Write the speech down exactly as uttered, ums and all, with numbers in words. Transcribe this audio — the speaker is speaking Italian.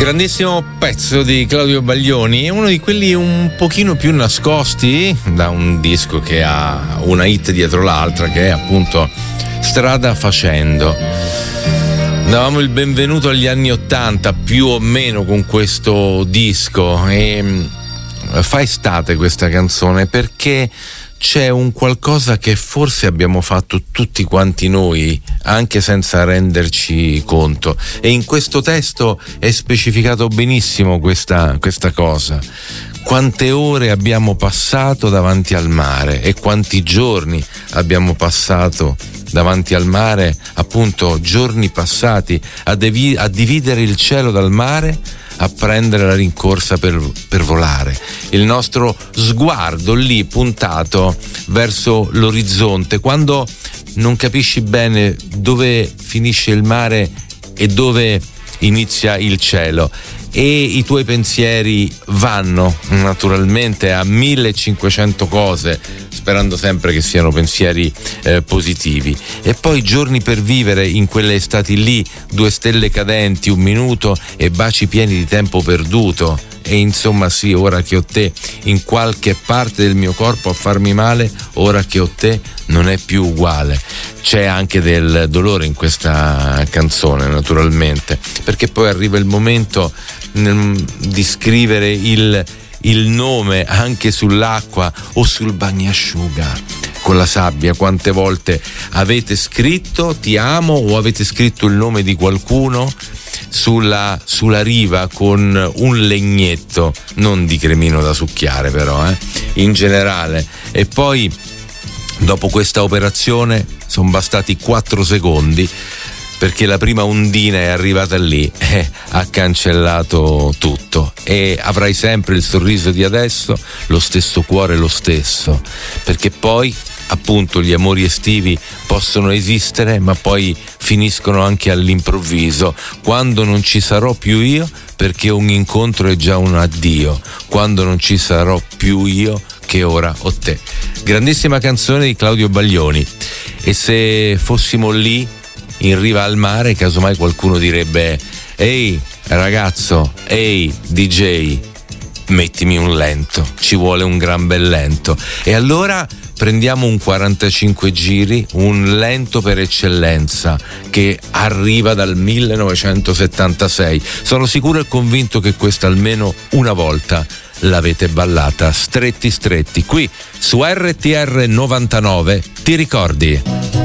Grandissimo pezzo di Claudio Baglioni, è uno di quelli un pochino più nascosti da un disco che ha una hit dietro l'altra, che è appunto Strada Facendo. Davamo il benvenuto agli anni ottanta più o meno con questo disco e fa estate questa canzone perché c'è un qualcosa che forse abbiamo fatto tutti quanti noi, anche senza renderci conto, e in questo testo è specificato benissimo questa, questa cosa. Quante ore abbiamo passato davanti al mare e quanti giorni abbiamo passato davanti al mare, appunto giorni passati a, devi- a dividere il cielo dal mare, a prendere la rincorsa per, per volare. Il nostro sguardo lì puntato verso l'orizzonte, quando non capisci bene dove finisce il mare e dove inizia il cielo, e i tuoi pensieri vanno naturalmente a millecinquecento cose, sperando sempre che siano pensieri eh, positivi. E poi giorni per vivere in quelle estati lì, due stelle cadenti, un minuto e baci pieni di tempo perduto. E insomma sì, ora che ho te in qualche parte del mio corpo a farmi male, ora che ho te non è più uguale. C'è anche del dolore in questa canzone, naturalmente, perché poi arriva il momento mm, di scrivere il, il nome anche sull'acqua o sul bagnasciuga con la sabbia. Quante volte avete scritto ti amo o avete scritto il nome di qualcuno sulla, sulla riva con un legnetto, non di cremino da succhiare però, eh, in generale. E poi dopo questa operazione sono bastati quattro secondi perché la prima ondina è arrivata lì e ha cancellato tutto, e avrai sempre il sorriso di adesso, lo stesso cuore lo stesso, perché poi appunto gli amori estivi possono esistere ma poi finiscono anche all'improvviso, quando non ci sarò più io, perché un incontro è già un addio, quando non ci sarò più io che ora ho te. Grandissima canzone di Claudio Baglioni. E se fossimo lì in riva al mare, casomai qualcuno direbbe: ehi ragazzo, ehi D J, mettimi un lento, ci vuole un gran bel lento. E allora prendiamo un quarantacinque giri, un lento per eccellenza che arriva dal millenovecentosettantasei. Sono sicuro e convinto che questa almeno una volta l'avete ballata. Stretti stretti, qui su R T R novantanove, ti ricordi?